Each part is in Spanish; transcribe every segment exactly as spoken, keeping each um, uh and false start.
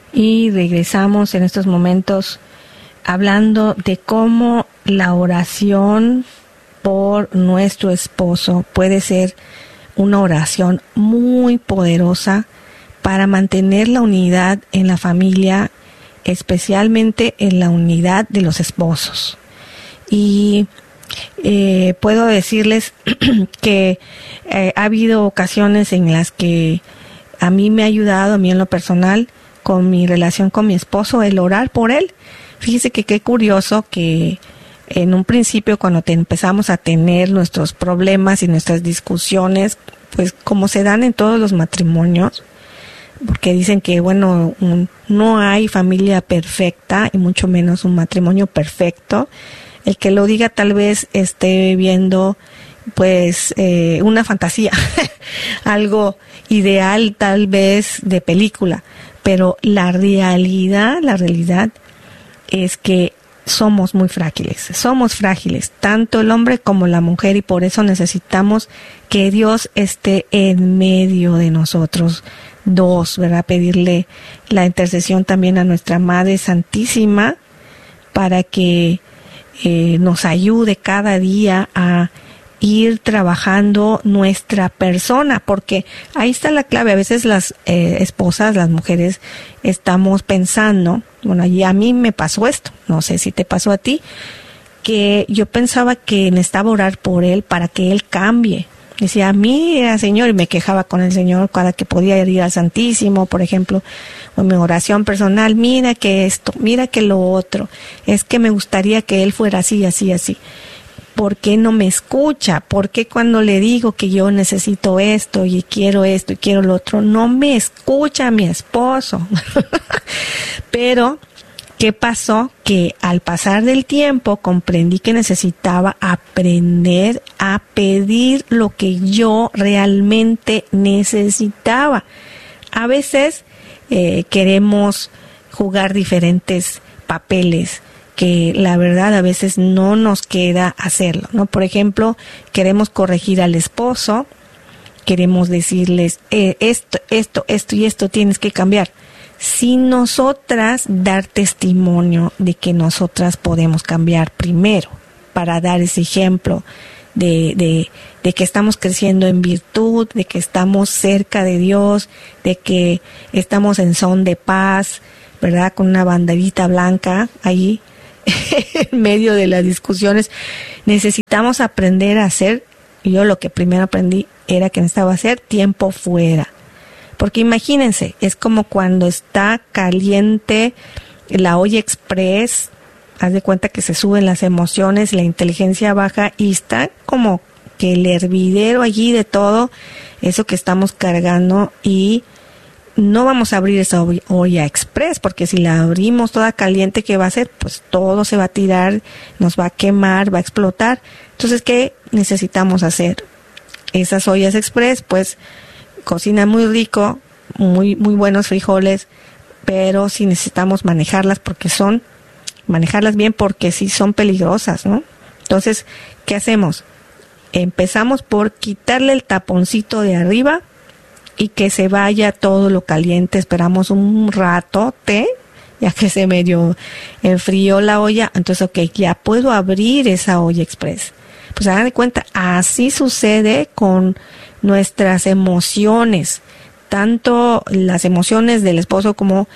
Y regresamos en estos momentos hablando de cómo la oración por nuestro esposo puede ser una oración muy poderosa para mantener la unidad en la familia, especialmente en la unidad de los esposos. Y eh, puedo decirles que eh, ha habido ocasiones en las que a mí me ha ayudado, a mí en lo personal, con mi relación con mi esposo, el orar por él. Fíjese que qué curioso que en un principio, cuando te empezamos a tener nuestros problemas y nuestras discusiones, pues como se dan en todos los matrimonios, porque dicen que, bueno, un, no hay familia perfecta y mucho menos un matrimonio perfecto. El que lo diga tal vez esté viendo, pues, eh, una fantasía, algo ideal tal vez de película, pero la realidad, la realidad es que somos muy frágiles, somos frágiles, tanto el hombre como la mujer, y por eso necesitamos que Dios esté en medio de nosotros dos, ¿verdad? Pedirle la intercesión también a nuestra Madre Santísima para que eh, nos ayude cada día a ir trabajando nuestra persona, porque ahí está la clave. A veces las eh, esposas, las mujeres, estamos pensando, bueno, y a mí me pasó esto, no sé si te pasó a ti, que yo pensaba que necesitaba orar por él para que él cambie. Decía, mira, Señor, y me quejaba con el Señor cada que podía ir al Santísimo, por ejemplo, o en mi oración personal, mira que esto, mira que lo otro, es que me gustaría que él fuera así, así, así. ¿Por qué no me escucha? ¿Por qué cuando le digo que yo necesito esto y quiero esto y quiero lo otro, no me escucha mi esposo? Pero, ¿qué pasó? Que al pasar del tiempo comprendí que necesitaba aprender a pedir lo que yo realmente necesitaba. A veces eh, queremos jugar diferentes papeles que la verdad a veces no nos queda hacerlo, ¿no? Por ejemplo, queremos corregir al esposo, queremos decirles eh, esto, esto, esto y esto tienes que cambiar. Sin nosotras dar testimonio de que nosotras podemos cambiar primero, para dar ese ejemplo de, de, de que estamos creciendo en virtud, de que estamos cerca de Dios, de que estamos en son de paz, ¿verdad? Con una banderita blanca ahí en medio de las discusiones. Necesitamos aprender a hacer, yo lo que primero aprendí era que necesitaba hacer tiempo fuera. Porque imagínense, es como cuando está caliente la olla express, haz de cuenta que se suben las emociones, la inteligencia baja y está como que el hervidero allí de todo eso que estamos cargando, y no vamos a abrir esa olla express, porque si la abrimos toda caliente, ¿qué va a hacer? Pues todo se va a tirar, nos va a quemar, va a explotar. Entonces, ¿qué necesitamos hacer? Esas ollas express, pues, cocinan muy rico, muy, muy buenos frijoles, pero sí necesitamos manejarlas porque son, manejarlas bien porque sí son peligrosas, ¿no? Entonces, ¿qué hacemos? Empezamos por quitarle el taponcito de arriba y que se vaya todo lo caliente. Esperamos un ratote, ya que se medio enfrió la olla. Entonces, ok, ya puedo abrir esa olla express. Pues hagan de cuenta, así sucede con nuestras emociones, tanto las emociones del esposo como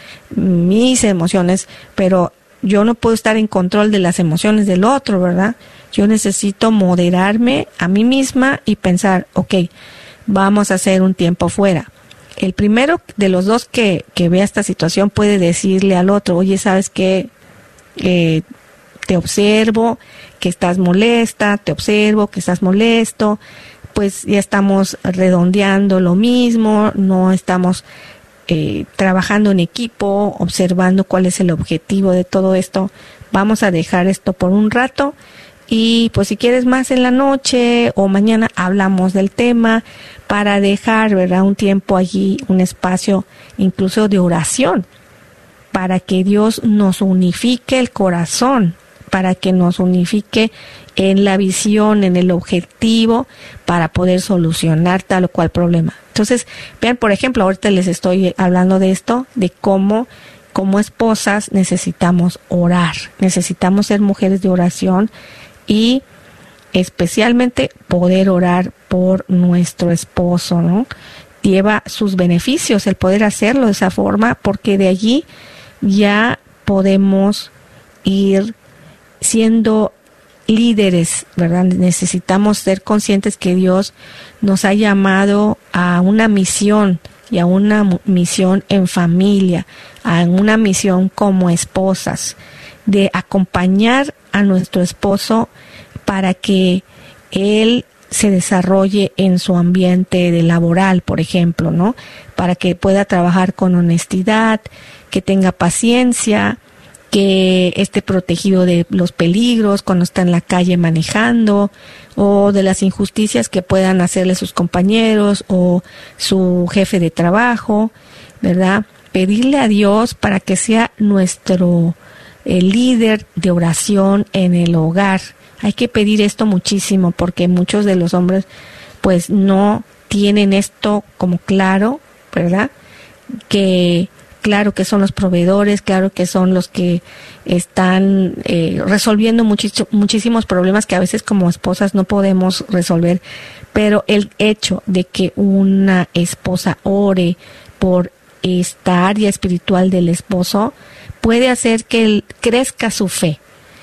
mis emociones, pero yo no puedo estar en control de las emociones del otro, ¿verdad? Yo necesito moderarme a mí misma y pensar, ok, vamos a hacer un tiempo fuera. El primero de los dos que, que vea esta situación puede decirle al otro, oye, ¿sabes qué? Eh, te observo que estás molesta, te observo que estás molesto, pues ya estamos redondeando lo mismo, no estamos eh, trabajando en equipo, observando cuál es el objetivo de todo esto. Vamos a dejar esto por un rato y pues si quieres más en la noche o mañana hablamos del tema, para dejar, ¿verdad?, un tiempo allí, un espacio incluso de oración, para que Dios nos unifique el corazón, para que nos unifique en la visión, en el objetivo, para poder solucionar tal o cual problema. Entonces, vean, por ejemplo, ahorita les estoy hablando de esto, de cómo como esposas necesitamos orar, necesitamos ser mujeres de oración y especialmente poder orar por nuestro esposo, ¿no? Lleva sus beneficios el poder hacerlo de esa forma, porque de allí ya podemos ir siendo líderes, ¿verdad? Necesitamos ser conscientes que Dios nos ha llamado a una misión y a una misión en familia, a una misión como esposas, de acompañar a nuestro esposo para que él se desarrolle en su ambiente de laboral, por ejemplo, ¿no? Para que pueda trabajar con honestidad, que tenga paciencia, que esté protegido de los peligros cuando está en la calle manejando, o de las injusticias que puedan hacerle sus compañeros o su jefe de trabajo, ¿verdad? Pedirle a Dios para que sea nuestro eh, líder de oración en el hogar. Hay que pedir esto muchísimo porque muchos de los hombres pues no tienen esto como claro, ¿verdad? Que claro que son los proveedores, claro que son los que están eh, resolviendo muchis- muchísimos problemas que a veces como esposas no podemos resolver, pero el hecho de que una esposa ore por esta área espiritual del esposo puede hacer que él crezca su fe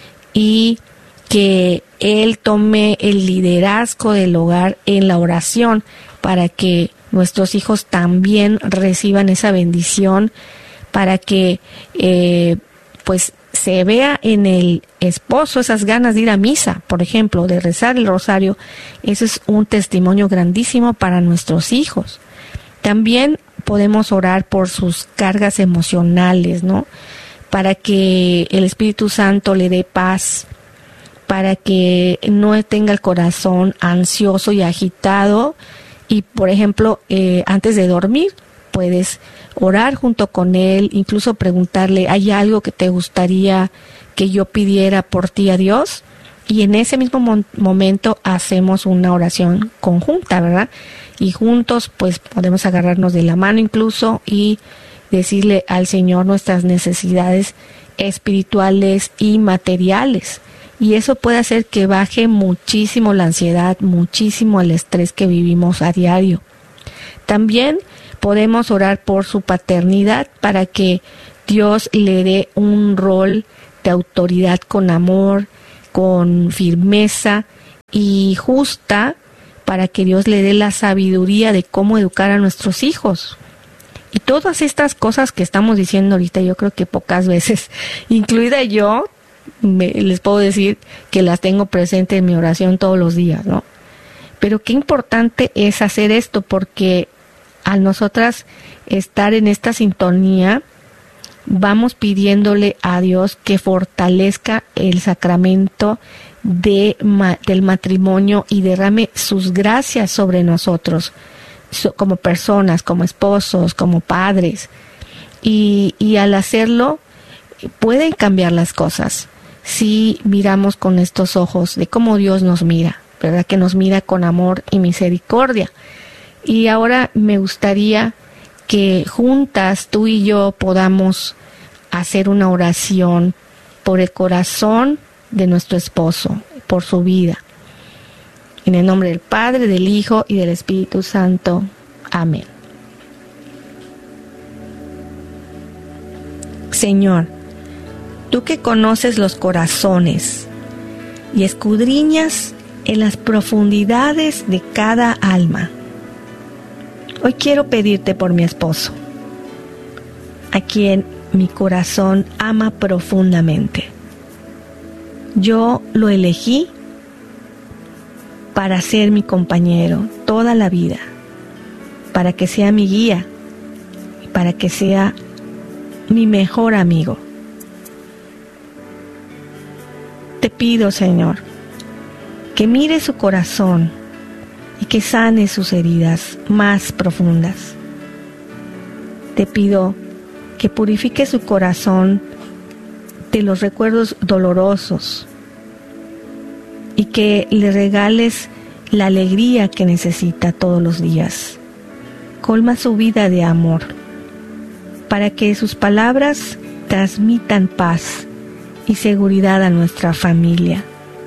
y que él tome el liderazgo del hogar en la oración para que nuestros hijos también reciban esa bendición, para que eh, pues se vea en el esposo esas ganas de ir a misa, por ejemplo, de rezar el rosario. Eso es un testimonio grandísimo para nuestros hijos. También podemos orar por sus cargas emocionales, ¿no? Para que el Espíritu Santo le dé paz, para que no tenga el corazón ansioso y agitado. Y, por ejemplo, eh, antes de dormir, puedes orar junto con él, incluso preguntarle, ¿hay algo que te gustaría que yo pidiera por ti a Dios? Y en ese mismo mo- momento hacemos una oración conjunta, ¿verdad? Y juntos, pues, podemos agarrarnos de la mano incluso y decirle al Señor nuestras necesidades espirituales y materiales. Y eso puede hacer que baje muchísimo la ansiedad, muchísimo el estrés que vivimos a diario. También podemos orar por su paternidad para que Dios le dé un rol de autoridad con amor, con firmeza y justa, para que Dios le dé la sabiduría de cómo educar a nuestros hijos. Y todas estas cosas que estamos diciendo ahorita, yo creo que pocas veces, incluida yo, Me, les puedo decir que las tengo presente en mi oración todos los días, ¿no? Pero qué importante es hacer esto, porque al nosotras estar en esta sintonía, vamos pidiéndole a Dios que fortalezca el sacramento de, ma, del matrimonio y derrame sus gracias sobre nosotros, so, como personas, como esposos, como padres. Y, y al hacerlo, pueden cambiar las cosas. Si miramos con estos ojos de cómo Dios nos mira, ¿verdad? Que nos mira con amor y misericordia. Y ahora me gustaría que juntas tú y yo podamos hacer una oración por el corazón de nuestro esposo, por su vida. En el nombre del Padre, del Hijo y del Espíritu Santo. Amén. Señor, tú que conoces los corazones y escudriñas en las profundidades de cada alma, hoy quiero pedirte por mi esposo, a quien mi corazón ama profundamente. Yo lo elegí para ser mi compañero toda la vida, para que sea mi guía y para que sea mi mejor amigo. Te pido, Señor, que mire su corazón y que sane sus heridas más profundas. Te pido que purifique su corazón de los recuerdos dolorosos y que le regales la alegría que necesita todos los días. Colma su vida de amor. para que sus palabras transmitan paz y seguridad a nuestra familia.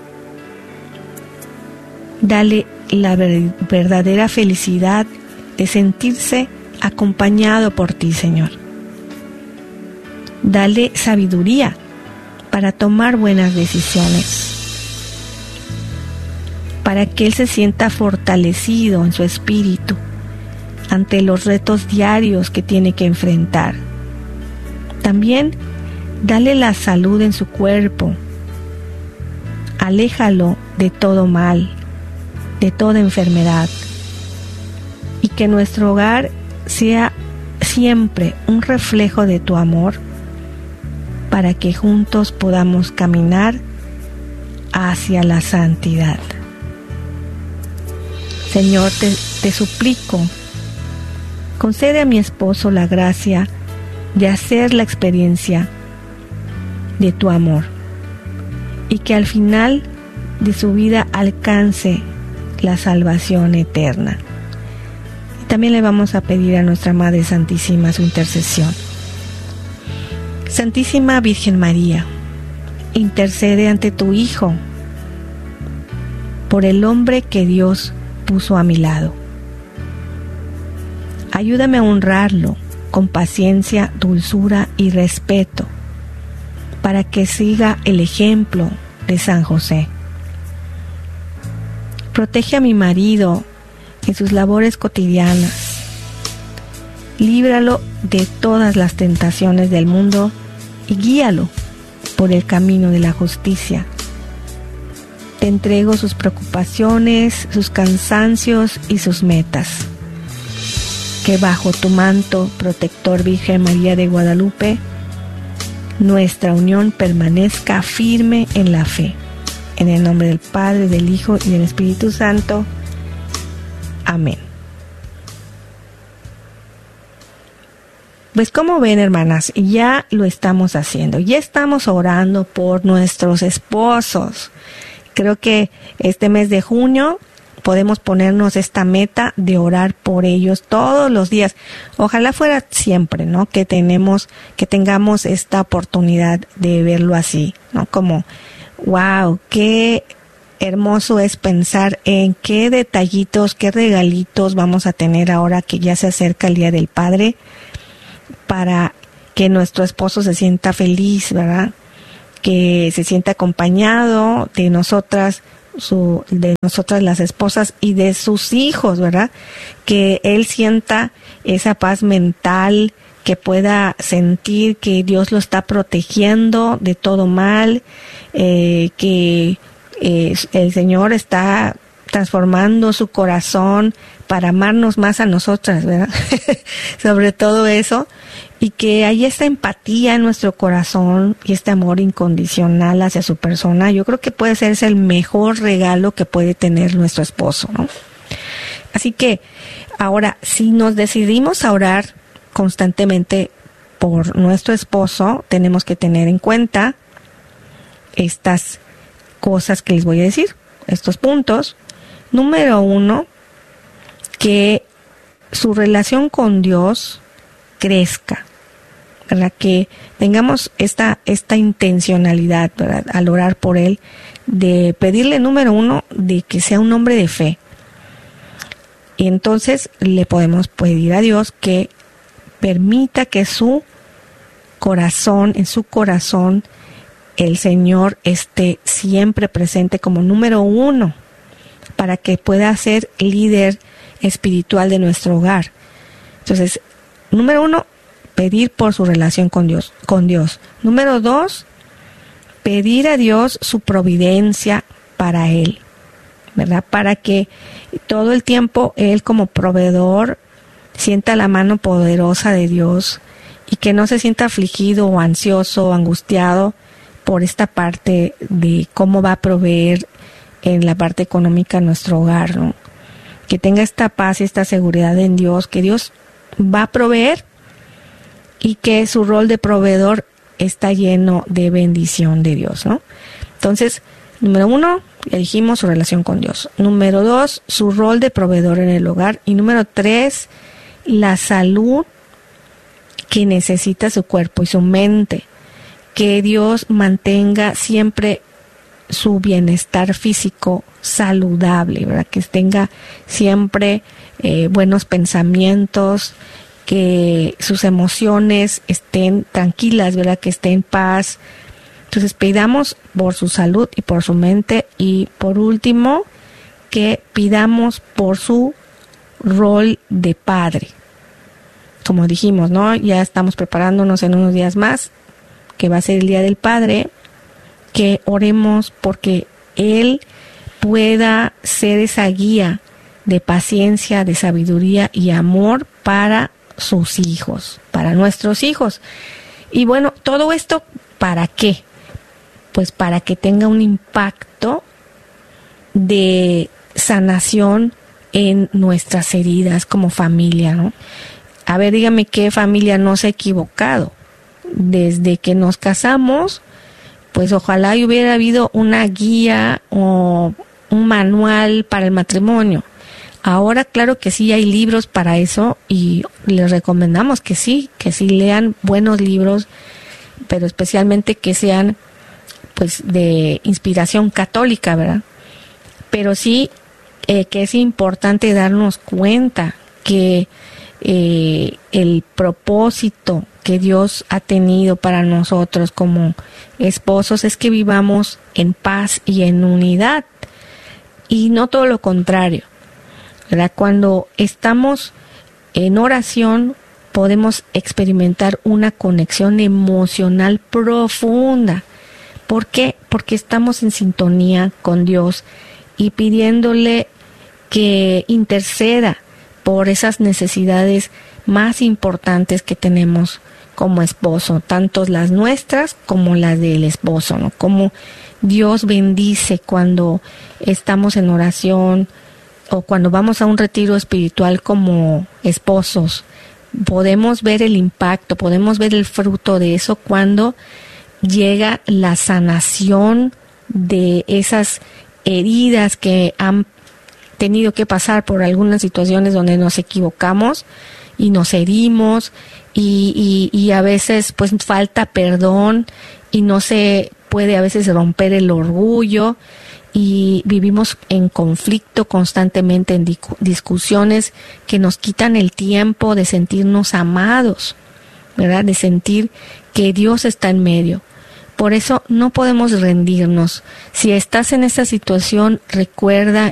Dale la ver- verdadera felicidad de sentirse acompañado por ti, Señor. Dale sabiduría para tomar buenas decisiones, para que Él se sienta fortalecido en su espíritu ante los retos diarios que tiene que enfrentar. También dale la salud en su cuerpo, aléjalo de todo mal, de toda enfermedad, y que nuestro hogar sea siempre un reflejo de tu amor, para que juntos podamos caminar hacia la santidad. Señor, te, te suplico, concede a mi esposo la gracia de hacer la experiencia de tu amor y que al final de su vida alcance la salvación eterna. Y también le vamos a pedir a nuestra Madre Santísima su intercesión. Santísima Virgen María, intercede ante tu Hijo por el hombre que Dios puso a mi lado. Ayúdame a honrarlo con paciencia, dulzura y respeto, para que siga el ejemplo de San José. Protege a mi marido en sus labores cotidianas. Líbralo de todas las tentaciones del mundo y guíalo por el camino de la justicia. Te entrego sus preocupaciones, sus cansancios y sus metas. Que bajo tu manto protector, Virgen María de Guadalupe, nuestra unión permanezca firme en la fe. En el nombre del Padre, del Hijo y del Espíritu Santo. Amén. Pues como ven, hermanas, ya lo estamos haciendo. Ya estamos orando por nuestros esposos. Creo que este mes de junio podemos ponernos esta meta de orar por ellos todos los días. Ojalá fuera siempre, ¿no? Que tenemos, que tengamos esta oportunidad de verlo así, ¿no? Como, wow, qué hermoso es pensar en qué detallitos, qué regalitos vamos a tener ahora que ya se acerca el Día del Padre, para que nuestro esposo se sienta feliz, ¿verdad? Que se sienta acompañado de nosotras, su, de nosotras las esposas y de sus hijos, ¿verdad? Que él sienta esa paz mental, que pueda sentir que Dios lo está protegiendo de todo mal, eh, que eh, el Señor está transformando su corazón para amarnos más a nosotras, ¿verdad? Sobre todo eso, y que haya esta empatía en nuestro corazón y este amor incondicional hacia su persona. Yo creo que puede ser el mejor regalo que puede tener nuestro esposo, ¿no? Así que ahora, si nos decidimos a orar constantemente por nuestro esposo, tenemos que tener en cuenta estas cosas que les voy a decir, estos puntos. Número uno, que su relación con Dios crezca, ¿verdad? Que tengamos esta, esta intencionalidad, ¿verdad? Al orar por él, de pedirle, número uno, de que sea un hombre de fe. Y entonces le podemos pedir a Dios que permita que su corazón, en su corazón, el Señor esté siempre presente como número uno, para que pueda ser líder espiritual de nuestro hogar. Entonces, número uno, pedir por su relación con Dios, con Dios. Número dos, pedir a Dios su providencia para él, ¿verdad? Para que todo el tiempo él como proveedor sienta la mano poderosa de Dios y que no se sienta afligido o ansioso o angustiado por esta parte de cómo va a proveer en la parte económica de nuestro hogar, ¿no? Que tenga esta paz y esta seguridad en Dios, que Dios va a proveer y que su rol de proveedor está lleno de bendición de Dios, ¿no? Entonces, número uno, elegimos su relación con Dios. Número dos, su rol de proveedor en el hogar. Y número tres, la salud que necesita su cuerpo y su mente, que Dios mantenga siempre su bienestar físico saludable, ¿verdad? Que tenga siempre eh, buenos pensamientos, que sus emociones estén tranquilas, ¿verdad? Que esté en paz. Entonces pidamos por su salud y por su mente, y por último que pidamos por su rol de padre. Como dijimos, ¿no? Ya estamos preparándonos en unos días más, que va a ser el Día del Padre, que oremos porque Él pueda ser esa guía de paciencia, de sabiduría y amor para sus hijos, para nuestros hijos. Y bueno, todo esto, ¿para qué? Pues para que tenga un impacto de sanación en nuestras heridas como familia, ¿no? A ver, dígame qué familia no se ha equivocado. Desde que nos casamos, pues ojalá hubiera habido una guía o un manual para el matrimonio. Ahora, claro que sí hay libros para eso, y les recomendamos que sí, que sí lean buenos libros, pero especialmente que sean pues de inspiración católica, ¿verdad? Pero sí eh, que es importante darnos cuenta que eh, el propósito que Dios ha tenido para nosotros como esposos es que vivamos en paz y en unidad, y no todo lo contrario, ¿verdad? Cuando estamos en oración podemos experimentar una conexión emocional profunda. ¿Por qué? Porque estamos en sintonía con Dios y pidiéndole que interceda por esas necesidades más importantes que tenemos como esposo, tanto las nuestras como las del esposo, ¿no? Como Dios bendice cuando estamos en oración o cuando vamos a un retiro espiritual como esposos. Podemos ver el impacto, podemos ver el fruto de eso cuando llega la sanación de esas heridas que han tenido que pasar por algunas situaciones donde nos equivocamos y nos herimos y, y, y a veces pues falta perdón y no se puede a veces romper el orgullo y vivimos en conflicto constantemente, en discusiones que nos quitan el tiempo de sentirnos amados, ¿verdad? De sentir que Dios está en medio. Por eso no podemos rendirnos. Si estás en esta situación, recuerda